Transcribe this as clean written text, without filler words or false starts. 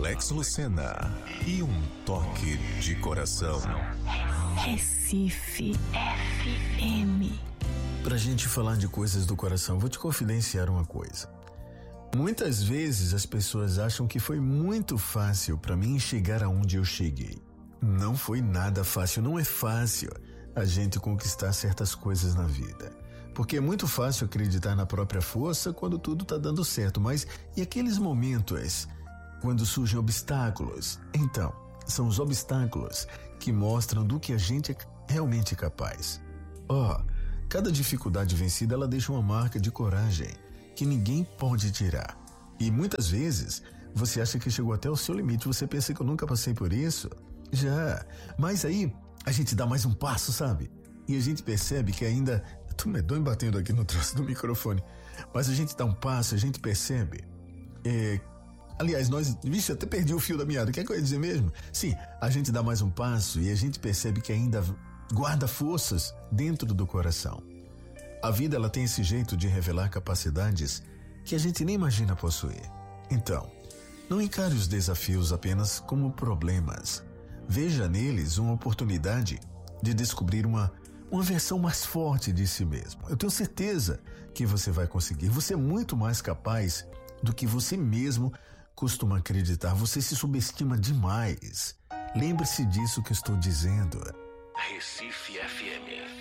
Alex Lucena e um toque de coração. Recife FM. Pra gente falar de coisas do coração, vou te confidenciar uma coisa. Muitas vezes as pessoas acham que foi muito fácil pra mim chegar aonde eu cheguei. Não foi nada fácil, não é fácil a gente conquistar certas coisas na vida. Porque é muito fácil acreditar na própria força quando tudo tá dando certo, mas e aqueles momentos quando surgem obstáculos? Então, são os obstáculos que mostram do que a gente é realmente capaz. Cada dificuldade vencida, ela deixa uma marca de coragem que ninguém pode tirar. E muitas vezes você acha que chegou até o seu limite, você pensa que eu nunca passei por isso? Já, mas aí a gente dá mais um passo, sabe? E a gente percebe que ainda... Tô medonho batendo aqui no troço do microfone. Mas a gente dá um passo, a gente percebe. Aliás, Vixe, até perdi o fio da meada. O que é que eu ia dizer mesmo? Sim, a gente dá mais um passo e a gente percebe que ainda guarda forças dentro do coração. A vida, ela tem esse jeito de revelar capacidades que a gente nem imagina possuir. Então, não encare os desafios apenas como problemas. Veja neles uma oportunidade de descobrir uma versão mais forte de si mesmo. Eu tenho certeza que você vai conseguir. Você é muito mais capaz do que você mesmo costuma acreditar. Você se subestima demais. Lembre-se disso que eu estou dizendo. Recife FM.